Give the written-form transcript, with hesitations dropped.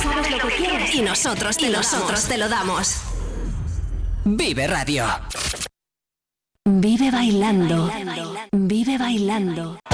Y nosotros te lo damos. Vive Radio. Vive bailando. Vive bailando.